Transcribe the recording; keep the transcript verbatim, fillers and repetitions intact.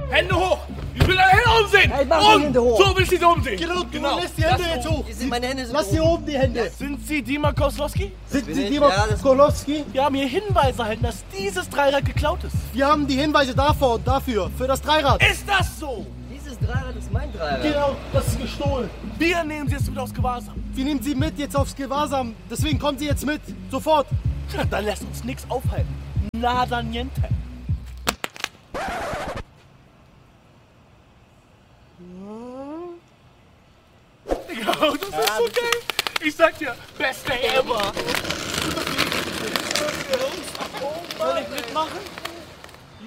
Hände hoch! Ich will deine Hände umsehen! Hey, mach die Hände hoch! So will ich sie umsehen! Genau, du Genau. lässt die Hände Lass jetzt oben. hoch. Die sind, meine Hände sind Lass hoch. hier oben die Hände. Sind Sie Dima Koslowski? Sind bin Sie ich. Dima Ja, das- Skolowski? Wir haben hier Hinweise erhalten, dass dieses Dreirad geklaut ist. Wir haben die Hinweise davor und dafür, für das Dreirad. Ist das so? Dieses Dreirad ist mein Dreirad. Genau, das ist gestohlen. Wir nehmen Sie jetzt mit aufs Gewahrsam. Wir nehmen Sie mit jetzt aufs Gewahrsam. Deswegen kommen Sie jetzt mit. Sofort. Ja, dann lässt uns nichts aufhalten. Nada niente. Ja, das ist so geil. Ich sag dir, beste ever. Soll ich mitmachen?